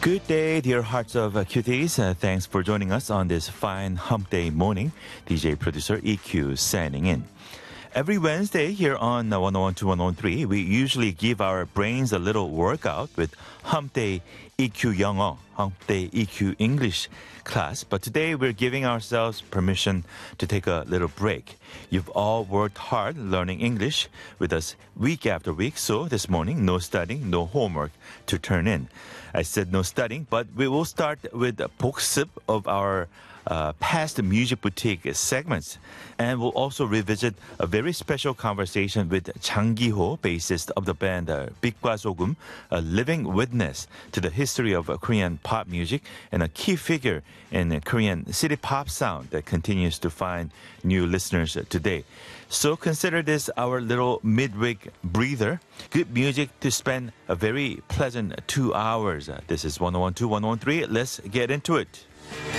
Good day, dear hearts of cuties. Thanks for joining us on this fine hump day morning. DJ producer EQ signing in. Every Wednesday here on 101 to 103, we usually give our brains a little workout with Hump Day EQ 영어, Hump Day EQ English class. But today we're giving ourselves permission to take a little break. You've all worked hard learning English with us week after week. So this morning, no studying, no homework to turn in. I said no studying, but we will start with a 복습 of our past Music Boutique segments. And we'll also revisit a very special conversation with Jang Gi-ho, bassist of the band 빛과 소금, a living witness to the history of Korean pop music and a key figure in Korean city pop sound that continues to find new listeners today. So consider this our little midweek breather. Good music to spend a very pleasant 2 hours. This is 101 to 103. Let's get into it.